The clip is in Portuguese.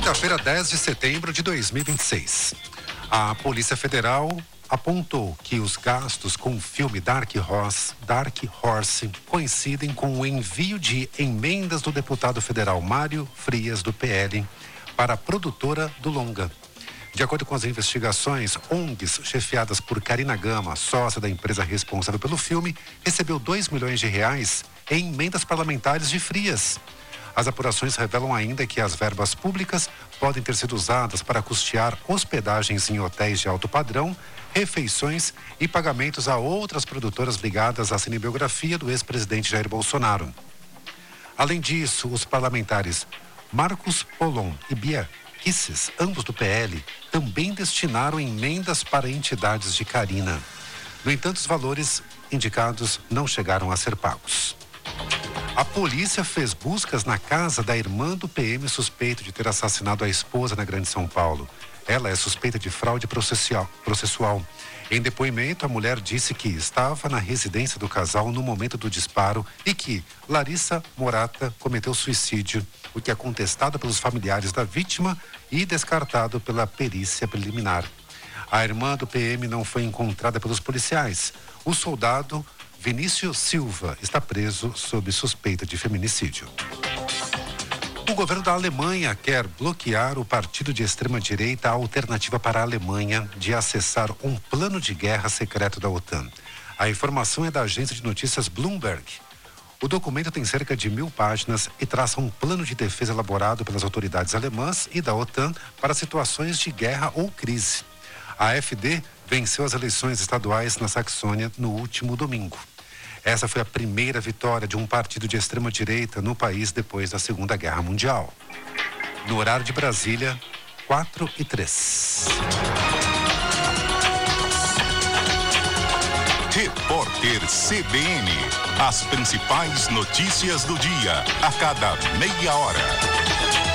Quinta-feira, 10 de setembro de 2026. A Polícia Federal apontou que os gastos com o filme Dark Horse coincidem com o envio de emendas do deputado federal Mário Frias, do PL, para a produtora do longa. De acordo com as investigações, ONGs chefiadas por Karina Gama, sócia da empresa responsável pelo filme, recebeu R$2 milhões em emendas parlamentares de Frias. As apurações revelam ainda que as verbas públicas podem ter sido usadas para custear hospedagens em hotéis de alto padrão, refeições e pagamentos a outras produtoras ligadas à cinebiografia do ex-presidente Jair Bolsonaro. Além disso, os parlamentares Marcos Polon e Bia Kicis, ambos do PL, também destinaram emendas para entidades de Karina. No entanto, os valores indicados não chegaram a ser pagos. A polícia fez buscas na casa da irmã do PM suspeito de ter assassinado a esposa na Grande São Paulo. Ela é suspeita de fraude processual. Em depoimento, a mulher disse que estava na residência do casal no momento do disparo e que Larissa Morata cometeu suicídio, o que é contestado pelos familiares da vítima e descartado pela perícia preliminar. A irmã do PM não foi encontrada pelos policiais. O soldado Vinícius Silva está preso sob suspeita de feminicídio. O governo da Alemanha quer bloquear o partido de extrema-direita Alternativa para a Alemanha de acessar um plano de guerra secreto da OTAN. A informação é da agência de notícias Bloomberg. O documento tem cerca de 1.000 páginas e traça um plano de defesa elaborado pelas autoridades alemãs e da OTAN para situações de guerra ou crise. A AfD venceu as eleições estaduais na Saxônia no último domingo. Essa foi a primeira vitória de um partido de extrema-direita no país depois da Segunda Guerra Mundial. No horário de Brasília, 4:03. Repórter CBN. As principais notícias do dia, a cada meia hora.